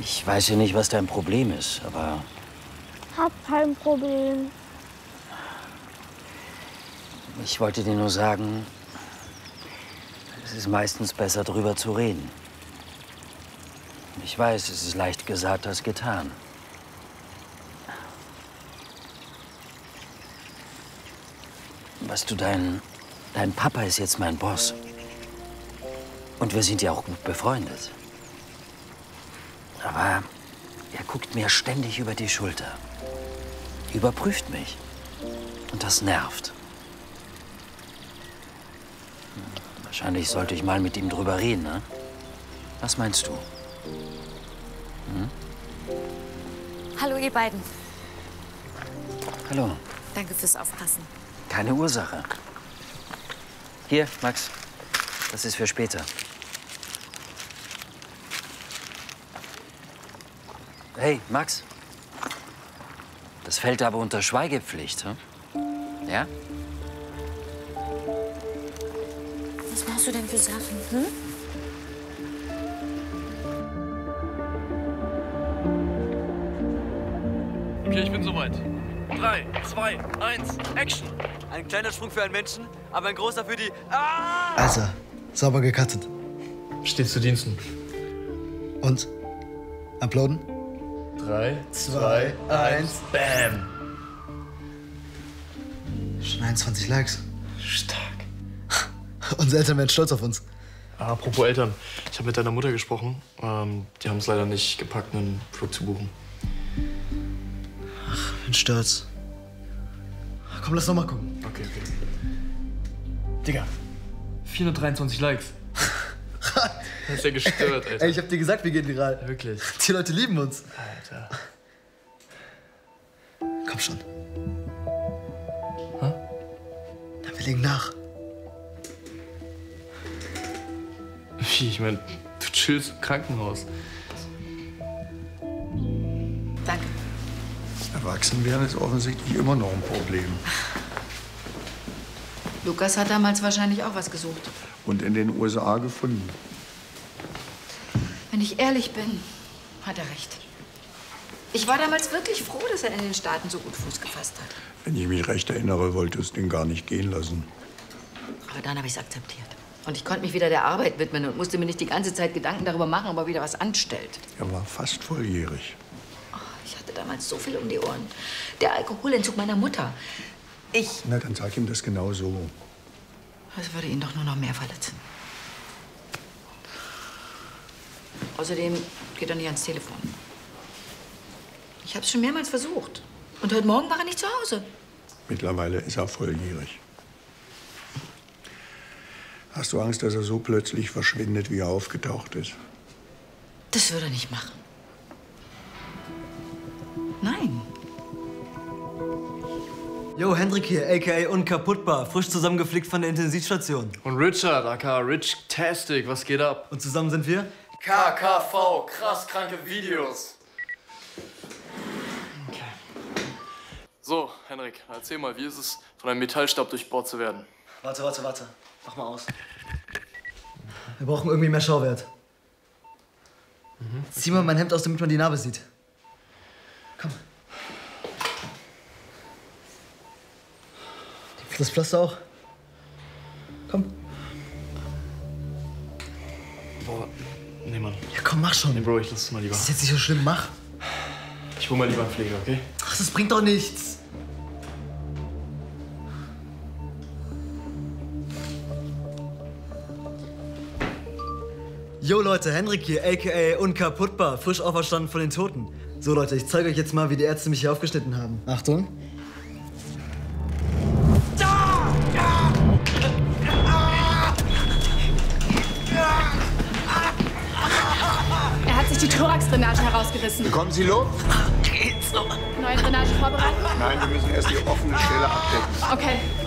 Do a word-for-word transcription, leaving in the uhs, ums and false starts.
Ich weiß ja nicht, was dein Problem ist, aber... Hab kein Problem. Ich wollte dir nur sagen, es ist meistens besser, drüber zu reden. Ich weiß, es ist leicht gesagt als getan. Weißt du, dein, dein Papa ist jetzt mein Boss. Und wir sind ja auch gut befreundet. Aber er guckt mir ständig über die Schulter. Überprüft mich. Und das nervt. Wahrscheinlich sollte ich mal mit ihm drüber reden, ne? Was meinst du? Hm? Hallo, ihr beiden. Hallo. Danke fürs Aufpassen. Keine Ursache. Hier, Max. Das ist für später. Hey, Max. Das fällt aber unter Schweigepflicht, hm? Ja? Was machst du denn für Sachen, hm? Okay, ich bin soweit. Drei, zwei, eins, Action! Ein kleiner Sprung für einen Menschen, aber ein großer für die... Ah! Also, sauber gecuttet. Steht zu Diensten. Und? Uploaden? Drei, zwei, eins, bam! Schon einundzwanzig Likes. Stark. Unsere Eltern werden stolz auf uns. Apropos Eltern, ich habe mit deiner Mutter gesprochen. Ähm, die haben es leider nicht gepackt, einen Flug zu buchen. Ach, bin stolz. Komm, lass noch mal gucken. Okay, okay. Digga, vierhundertdreiundzwanzig Likes. Das ist ja gestört, Alter. Ey, ich hab dir gesagt, wir gehen viral. Ja, wirklich. Die Leute lieben uns. Alter. Komm schon. Hä? Na, wir legen nach. Wie, ich mein, du chillst im Krankenhaus. Danke. Erwachsenwerden ist offensichtlich immer noch ein Problem. Lukas hat damals wahrscheinlich auch was gesucht. Und in den U S A gefunden. Wenn ich ehrlich bin, hat er recht. Ich war damals wirklich froh, dass er in den Staaten so gut Fuß gefasst hat. Wenn ich mich recht erinnere, wolltest du ihn gar nicht gehen lassen. Aber dann habe ich es akzeptiert. Und ich konnte mich wieder der Arbeit widmen und musste mir nicht die ganze Zeit Gedanken darüber machen, ob er wieder was anstellt. Er war fast volljährig. Oh, ich hatte damals so viel um die Ohren. Der Alkoholentzug meiner Mutter. Ich... Na, dann sag ihm das genau so. Das würde ihn doch nur noch mehr verletzen. Außerdem geht er nicht ans Telefon. Ich habe es schon mehrmals versucht. Und heute Morgen war er nicht zu Hause. Mittlerweile ist er volljährig. Hast du Angst, dass er so plötzlich verschwindet, wie er aufgetaucht ist? Das würde er nicht machen. Nein. Yo, Hendrik hier, a k a unkaputtbar. Frisch zusammengeflickt von der Intensivstation. Und Richard, aka Rich-tastic, was geht ab? Und zusammen sind wir? K K V, krass kranke Videos. Okay. So, Henrik, erzähl mal, wie ist es, von einem Metallstab durchbohrt zu werden? Warte, warte, warte. Mach mal aus. Wir brauchen irgendwie mehr Schauwert. Mhm. Zieh mal mein Hemd aus, damit man die Narbe sieht. Komm. Das Pflaster auch. Komm. Boah, nee, Mann. Ja, komm, mach schon. Nee, Bro, ich lass es mal lieber. Das ist jetzt nicht so schlimm, mach. Ich hol mal lieber einen Pfleger, okay? Ach, das bringt doch nichts. Yo Leute, Hendrik hier, a k a unkaputtbar, frisch auferstanden von den Toten. So Leute, ich zeige euch jetzt mal, wie die Ärzte mich hier aufgeschnitten haben. Achtung. Er hat sich die Thoraxdrainage herausgerissen. Bekommen Sie Luft? Neue Drainage vorbereiten? Nein, wir müssen erst die offene Stelle abdecken. Okay.